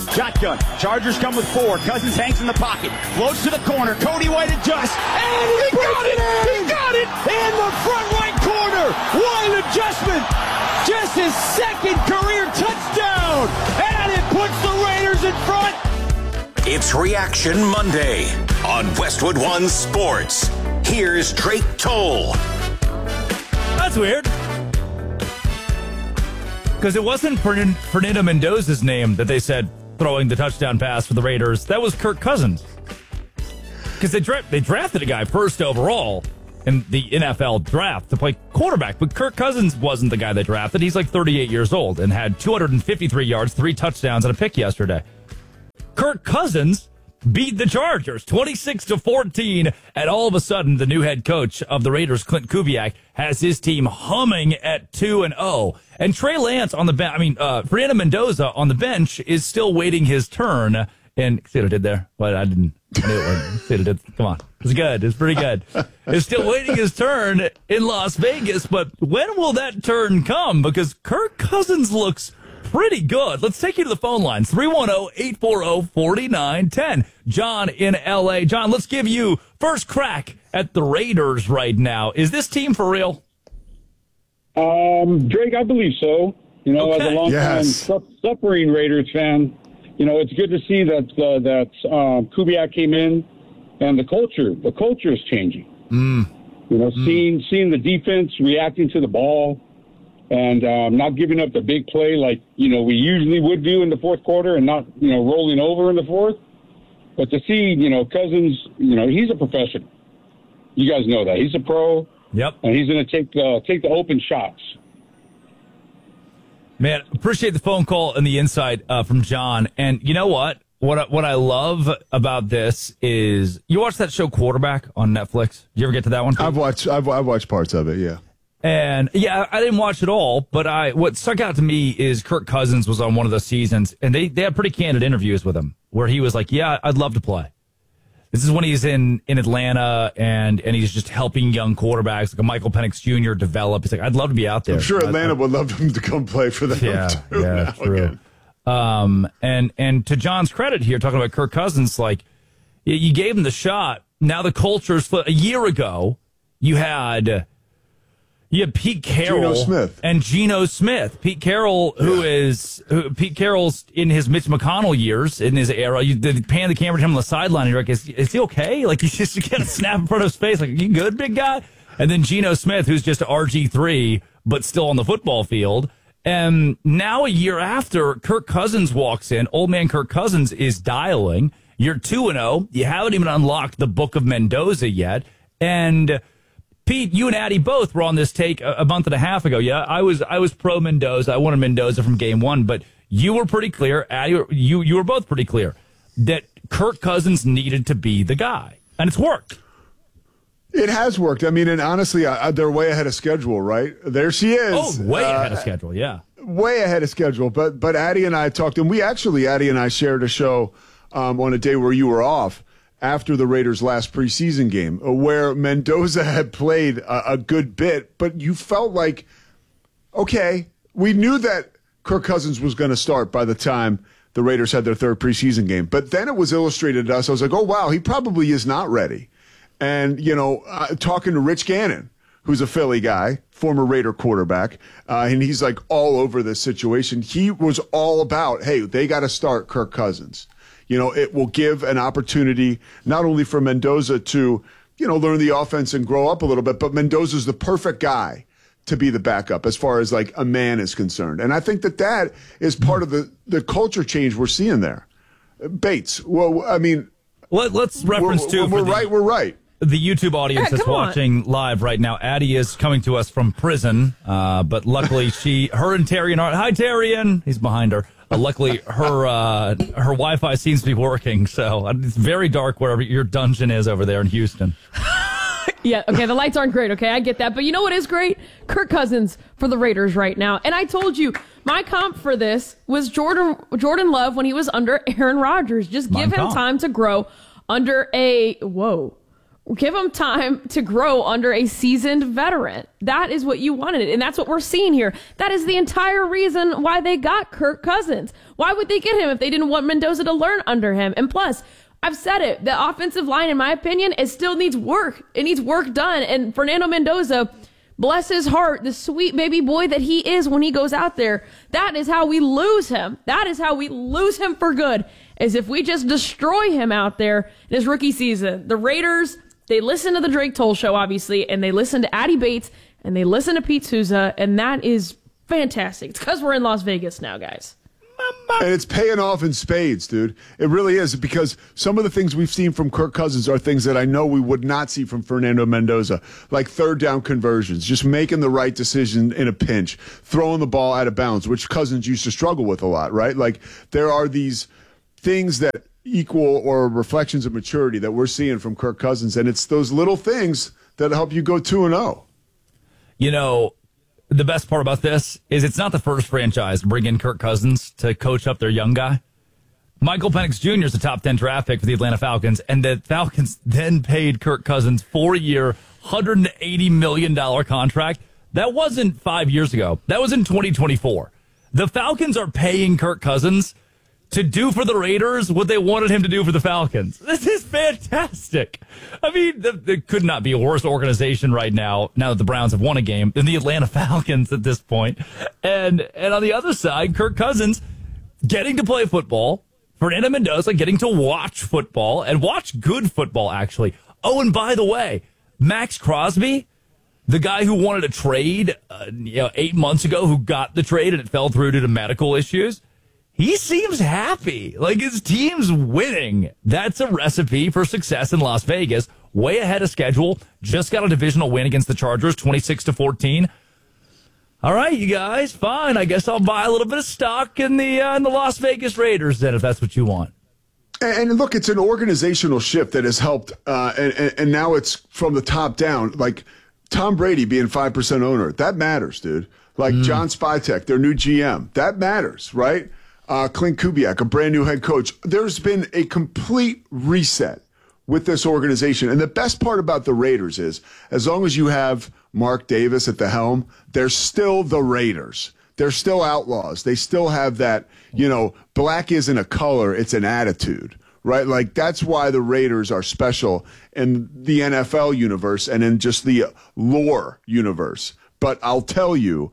Shotgun. Chargers come with 4. Cousins hangs in the pocket. Floats to the corner. Cody White adjusts. And he got it! He got it! In the front right corner! What an adjustment! Just his second career touchdown! And it puts the Raiders in front! It's Reaction Monday on Westwood One Sports. Here's Drake Toll. That's weird. Because it wasn't Fernando Mendoza's name that they said throwing the touchdown pass for the Raiders. That was Kirk Cousins. Because they drafted a guy first overall in the NFL draft to play quarterback. But Kirk Cousins wasn't the guy they drafted. He's like 38 years old and had 253 yards, 3 touchdowns, and a pick yesterday. Kirk Cousins beat the Chargers 26-14, and all of a sudden, the new head coach of the Raiders, Clint Kubiak, has his team humming at 2-0. And Trey Lance on the bench, Fernando Mendoza on the bench is still waiting his turn. And see what I did there? But I didn't. I knew it wasn't. See what I did? Come on. It's good. It's pretty good. It's still waiting his turn in Las Vegas, but when will that turn come? Because Kirk Cousins looks pretty good. Let's take you to the phone lines. 310-840-4910. John in L.A. John, let's give you first crack at the Raiders right now. Is this team for real? Drake, I believe so. You know, as a long-time suffering Raiders fan, you know, it's good to see that Kubiak came in and the culture is changing. You know, seeing the defense reacting to the ball, and not giving up the big play like, you know, we usually would do in the fourth quarter and not, you know, rolling over in the fourth. But to see, you know, Cousins, you know, he's a professional. You guys know that. He's a pro. Yep. And he's going to take the open shots. Man, appreciate the phone call and the insight from John. And you know what? What I love about this is, you watch that show Quarterback on Netflix? Did you ever get to that one? I've watched parts of it, yeah. And yeah, I didn't watch it all, but what stuck out to me is Kirk Cousins was on one of those seasons, and they had pretty candid interviews with him where he was like, "Yeah, I'd love to play." This is when he's in Atlanta and he's just helping young quarterbacks like a Michael Penix Jr. develop. He's like, "I'd love to be out there." I'm sure Atlanta would love him to come play for them. Yeah, true. Again. And to John's credit here, talking about Kirk Cousins, like, you gave him the shot. Now the culture's flipped. A year ago, you had Pete Carroll and Geno Smith. Pete Carroll, Pete Carroll's in his Mitch McConnell years, in his era. You pan the camera to him on the sideline, and you're like, is he okay? Like, you just get a snap in front of his face, like, you good, big guy? And then Geno Smith, who's just RG3, but still on the football field. And now a year after, Kirk Cousins walks in. Old man Kirk Cousins is dialing. You're 2-0. You haven't even unlocked the Book of Mendoza yet. And Pete, you and Addy both were on this take a month and a half ago. Yeah, I was pro Mendoza. I wanted Mendoza from game one, but you were pretty clear. Addy, you were both pretty clear that Kirk Cousins needed to be the guy, and it's worked. It has worked. I mean, and honestly, they're way ahead of schedule, right? There she is. Oh, way ahead of schedule, yeah. Way ahead of schedule. But Addy and I talked, and Addy and I shared a show on a day where you were off, after the Raiders' last preseason game, where Mendoza had played a good bit, but you felt like, okay, we knew that Kirk Cousins was going to start by the time the Raiders had their third preseason game. But then it was illustrated to us. I was like, oh, wow, he probably is not ready. And, you know, talking to Rich Gannon, who's a Philly guy, former Raider quarterback, and he's like all over this situation. He was all about, hey, they got to start Kirk Cousins. You know, it will give an opportunity not only for Mendoza to, you know, learn the offense and grow up a little bit, but Mendoza's the perfect guy to be the backup as far as like a man is concerned. And I think that is part of the culture change we're seeing there. Bates, well, I mean, let's reference to we're right. The YouTube audience that's watching live right now. Addie is coming to us from prison, but luckily her and Terrian are. Hi, Terrian. He's behind her. Luckily, her Wi-Fi seems to be working, so it's very dark wherever your dungeon is over there in Houston. Yeah, okay, the lights aren't great, okay, I get that. But you know what is great? Kirk Cousins for the Raiders right now. And I told you, my comp for this was Jordan Love when he was under Aaron Rodgers. Just give him time to grow under a Give him time to grow under a seasoned veteran. That is what you wanted, and that's what we're seeing here. That is the entire reason why they got Kirk Cousins. Why would they get him if they didn't want Mendoza to learn under him? And plus, I've said it, the offensive line, in my opinion, it still needs work. It needs work done, and Fernando Mendoza, bless his heart, the sweet baby boy that he is when he goes out there, that is how we lose him. That is how we lose him for good, is if we just destroy him out there in his rookie season. The Raiders, they listen to the Drake Toll Show, obviously, and they listen to Addy Bates, and they listen to Pete Souza, and that is fantastic. It's because we're in Las Vegas now, guys. And it's paying off in spades, dude. It really is, because some of the things we've seen from Kirk Cousins are things that I know we would not see from Fernando Mendoza, like third down conversions, just making the right decision in a pinch, throwing the ball out of bounds, which Cousins used to struggle with a lot, right? Like, there are these things that equal or reflections of maturity that we're seeing from Kirk Cousins, and it's those little things that help you go 2-0. You know, the best part about this is it's not the first franchise to bring in Kirk Cousins to coach up their young guy. Michael Penix Jr. is the top 10 draft pick for the Atlanta Falcons, and the Falcons then paid Kirk Cousins 4-year, $180 million contract. That wasn't 5 years ago. That was in 2024. The Falcons are paying Kirk Cousins to do for the Raiders what they wanted him to do for the Falcons. This is fantastic. I mean, there could not be a worse organization right now that the Browns have won a game, than the Atlanta Falcons at this point. And on the other side, Kirk Cousins getting to play football, Fernando Mendoza getting to watch football, and watch good football, actually. Oh, and by the way, Max Crosby, the guy who wanted a trade 8 months ago, who got the trade and it fell through due to medical issues, he seems happy. Like, his team's winning. That's a recipe for success in Las Vegas. Way ahead of schedule. Just got a divisional win against the Chargers, 26-14. All right, you guys, fine. I guess I'll buy a little bit of stock in the Las Vegas Raiders then, if that's what you want. And look, it's an organizational shift that has helped, and now it's from the top down. Like, Tom Brady being 5% owner, that matters, dude. Like, John Spytek, their new GM, that matters, right? Clint Kubiak, a brand new head coach. There's been a complete reset with this organization. And the best part about the Raiders is, as long as you have Mark Davis at the helm, they're still the Raiders. They're still outlaws. They still have that, black isn't a color, it's an attitude, right? Like, that's why the Raiders are special in the NFL universe and in just the lore universe. But I'll tell you,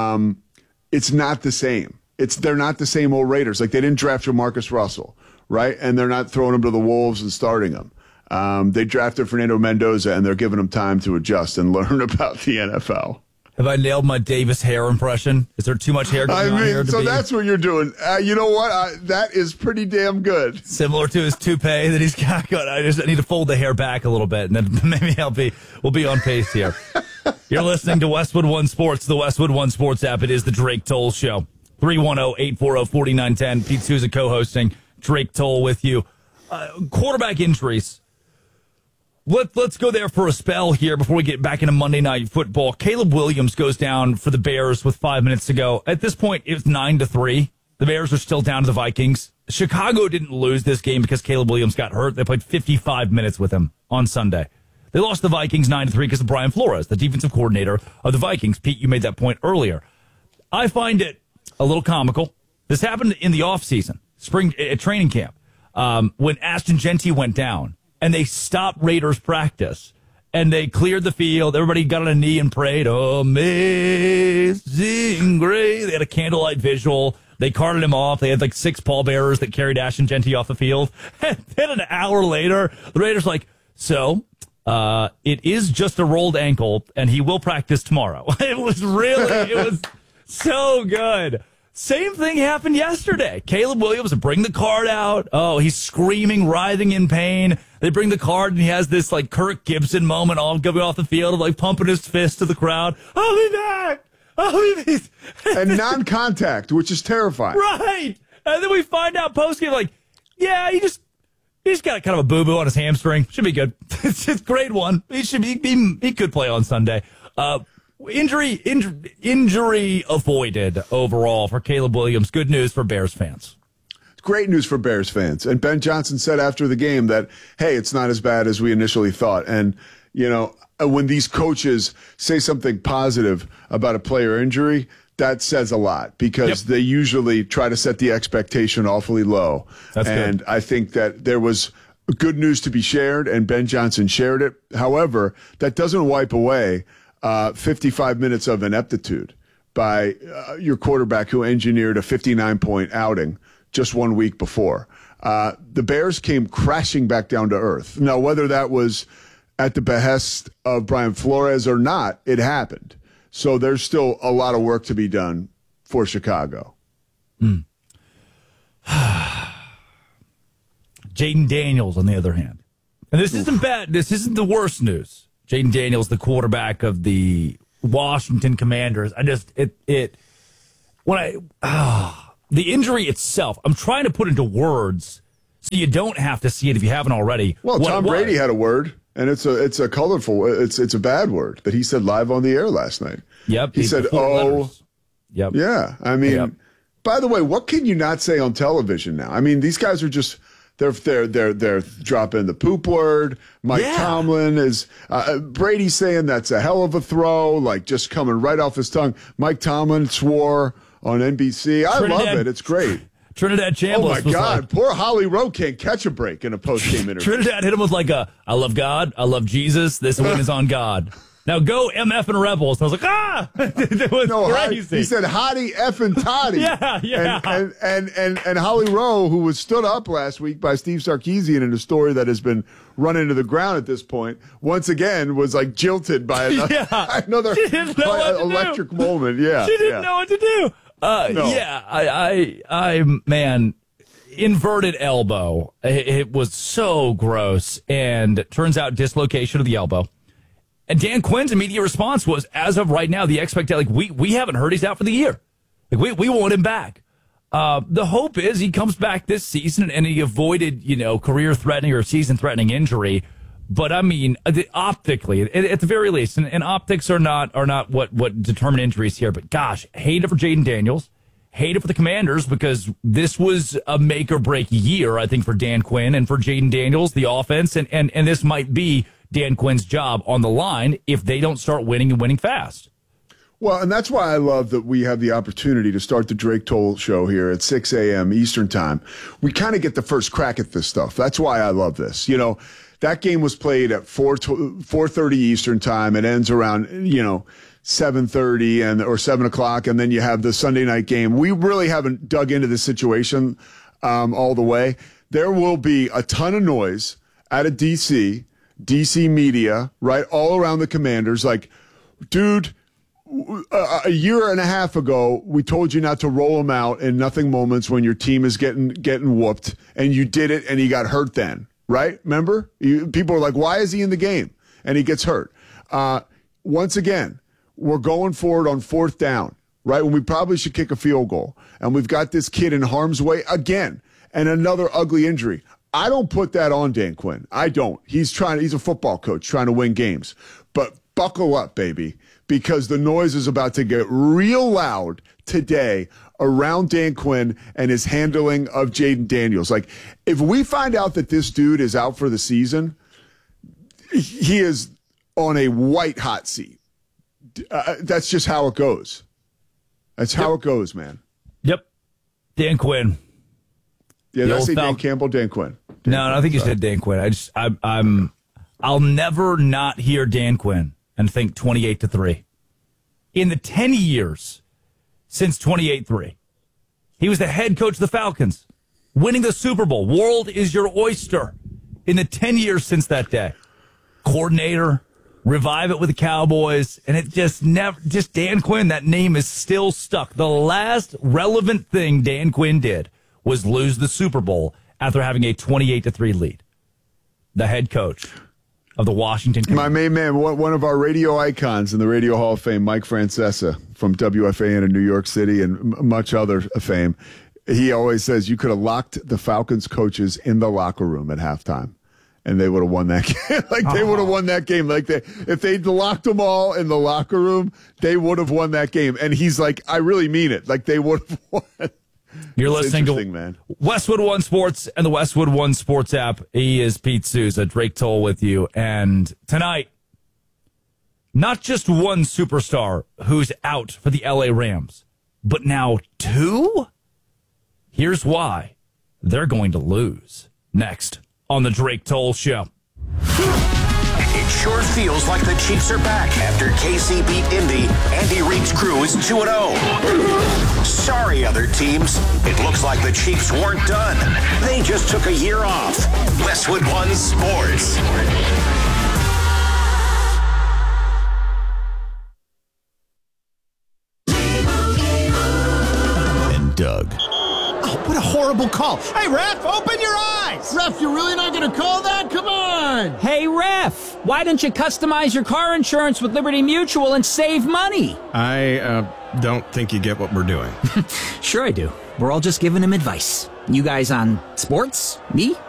it's not the same. They're not the same old Raiders. Like, they didn't draft Jamarcus Russell, right? And they're not throwing him to the Wolves and starting him. They drafted Fernando Mendoza, and they're giving him time to adjust and learn about the NFL. Have I nailed my Davis hair impression? Is there too much hair going on here? So that's what you're doing. You know what? That is pretty damn good. Similar to his toupee that he's got. I need to fold the hair back a little bit, and then maybe we'll be on pace here. You're listening to Westwood One Sports, the Westwood One Sports app. It is the Drake Toll Show. 310-840-4910. Pete Souza co-hosting. Drake Toll with you. Quarterback injuries. Let's go there for a spell here before we get back into Monday Night Football. Caleb Williams goes down for the Bears with 5 minutes to go. At this point, it's 9-3. The Bears are still down to the Vikings. Chicago didn't lose this game because Caleb Williams got hurt. They played 55 minutes with him on Sunday. They lost the Vikings 9-3 because of Brian Flores, the defensive coordinator of the Vikings. Pete, you made that point earlier. I find it a little comical. This happened in the offseason, spring training camp, when Ashton Jeanty went down, and they stopped Raiders practice, and they cleared the field. Everybody got on a knee and prayed, "Amazing Grace." They had a candlelight visual. They carted him off. They had like 6 pallbearers that carried Ashton Jeanty off the field. And then an hour later, the Raiders like, "So, it is just a rolled ankle, and he will practice tomorrow." It was so good. Same thing happened yesterday. Caleb Williams bring the card out. Oh, he's screaming, writhing in pain. They bring the card, and he has this like Kirk Gibson moment, all going off the field, like pumping his fist to the crowd. "I'll be back. I'll be back." And non-contact, which is terrifying. Right. And then we find out post-game, like, yeah, he just got kind of a boo-boo on his hamstring. Should be good. It's just grade 1. He could play on Sunday. Injury avoided overall for Caleb Williams. Good news for Bears fans. great news for Bears fans. And Ben Johnson said after the game that, hey, it's not as bad as we initially thought. And, you know, when these coaches say something positive about a player injury, that says a lot because they usually try to set the expectation awfully low. That's and good. I think that there was good news to be shared, and Ben Johnson shared it. However, that doesn't wipe away 55 minutes of ineptitude by your quarterback who engineered a 59-point outing just 1 week before. The Bears came crashing back down to earth. Now, whether that was at the behest of Brian Flores or not, it happened. So there's still a lot of work to be done for Chicago. Jayden Daniels, on the other hand. And this isn't bad. This isn't the worst news. Jayden Daniels, the quarterback of the Washington Commanders. The injury itself, I'm trying to put into words so you don't have to see it if you haven't already. Well, Tom Brady had a word. And it's a colorful, it's a bad word that he said live on the air last night. Yep. He said, "Oh, yep." Yeah. I mean, by the way, what can you not say on television now? I mean, these guys are just they're dropping the poop word. Mike Tomlin is Brady saying that's a hell of a throw, like just coming right off his tongue. Mike Tomlin swore on NBC. I love it. It's great. Trinidad Chambliss. Oh, my God. Like, poor Holly Rowe can't catch a break in a post-game interview. Trinidad hit him with like I love God. I love Jesus. This win is on God. Now go MF and Rebels. And I was like, it was crazy. He said Hottie F and Toddy. Yeah. And Holly Rowe, who was stood up last week by Steve Sarkisian in a story that has been run into the ground at this point, once again was like jilted by another electric moment. Yeah. She didn't know what to do. No. I man, inverted elbow. It was so gross, and it turns out dislocation of the elbow. And Dan Quinn's immediate response was, as of right now, the expectation, like we haven't heard he's out for the year. Like we want him back. The hope is he comes back this season and he avoided, career-threatening or season-threatening injury. But I mean, optically, at the very least, and optics are not what determine injuries here. But gosh, hate it for Jayden Daniels, hate it for the Commanders because this was a make or break year, I think, for Dan Quinn and for Jayden Daniels, the offense, and this might be Dan Quinn's job on the line if they don't start winning and winning fast. Well, and that's why I love that we have the opportunity to start the Drake Toll show here at 6 a.m. Eastern time. We kind of get the first crack at this stuff. That's why I love this. That game was played at 4:30 Eastern time. It ends around, 7:30 or 7 o'clock, and then you have the Sunday night game. We really haven't dug into the situation all the way. There will be a ton of noise out of DC media, right, all around the Commanders. Like, dude, a year and a half ago, we told you not to roll them out in nothing moments when your team is getting whooped, and you did it, and he got hurt then. Right? Remember? People are like, why is he in the game? And he gets hurt. Once again, we're going forward on 4th down, right? When we probably should kick a field goal. And we've got this kid in harm's way again and another ugly injury. I don't put that on Dan Quinn. I don't. He's a football coach trying to win games. But buckle up, baby, because the noise is about to get real loud today around Dan Quinn and his handling of Jayden Daniels. Like, if we find out that this dude is out for the season, he is on a white hot seat. That's just how it goes. That's how it goes, man. Yep. Dan Quinn. Yeah, did I say Dan Campbell? Dan Quinn. No, I think you said Dan Quinn. I'll never not hear Dan Quinn and think 28-3. In the 10 years since 28-3. He was the head coach of the Falcons, winning the Super Bowl. World is your oyster. In the 10 years since that day. Coordinator, revive it with the Cowboys, and it just Dan Quinn, that name is still stuck. The last relevant thing Dan Quinn did was lose the Super Bowl after having a 28-3 lead. The head coach of the Washington Commanders. My main man, one of our radio icons in the Radio Hall of Fame, Mike Francesa from WFAN in New York City and much other fame. He always says you could have locked the Falcons coaches in the locker room at halftime, and they would have won that game. They would have won that game. If they'd locked them all in the locker room, they would have won that game. And he's like, I really mean it. Like, they would have won. You're listening to man. Westwood One Sports and the Westwood One Sports app. He is Pete Souza, Drake Toll with you. And tonight, not just one superstar who's out for the LA Rams, but now two? Here's why they're going to lose. Next on the Drake Toll Show. It sure feels like the Chiefs are back after KC beat Indy. Andy Reid's crew is 2-0. Sorry, other teams. It looks like the Chiefs weren't done. They just took a year off. Westwood One Sports. And Doug. Oh, what a horrible call. Hey, ref, open your eyes. Ref, you're really not going to call that? Come on. Hey, ref, why don't you customize your car insurance with Liberty Mutual and save money? I don't think you get what we're doing. Sure I do. We're all just giving him advice. You guys on sports? Me?